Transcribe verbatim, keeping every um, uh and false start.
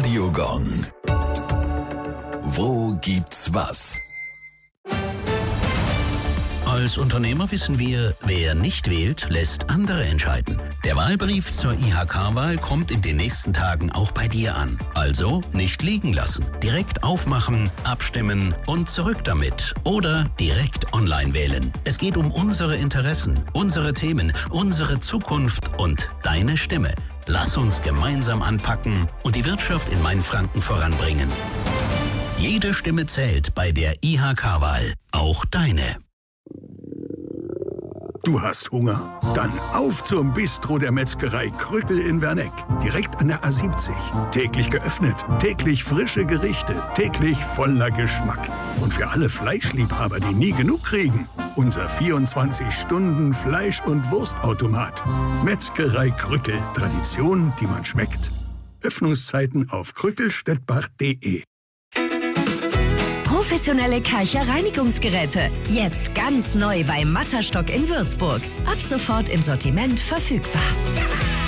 Radio Gong. Wo gibt's was? Als Unternehmer wissen wir, wer nicht wählt, lässt andere entscheiden. Der Wahlbrief zur I H K-Wahl kommt in den nächsten Tagen auch bei dir an. Also nicht liegen lassen. Direkt aufmachen, abstimmen und zurück damit. Oder direkt online wählen. Es geht um unsere Interessen, unsere Themen, unsere Zukunft und deine Stimme. Lass uns gemeinsam anpacken und die Wirtschaft in Mainfranken voranbringen. Jede Stimme zählt bei der I H K-Wahl. Auch deine. Du hast Hunger? Dann auf zum Bistro der Metzgerei Krückel in Werneck. Direkt an der A siebzig. Täglich geöffnet, täglich frische Gerichte, täglich voller Geschmack. Und für alle Fleischliebhaber, die nie genug kriegen, unser vierundzwanzig Stunden Fleisch- und Wurstautomat. Metzgerei Krückel. Tradition, die man schmeckt. Öffnungszeiten auf krückelstettbach punkt de. Professionelle Karcher Reinigungsgeräte. Jetzt ganz neu bei Matterstock in Würzburg. Ab sofort im Sortiment verfügbar.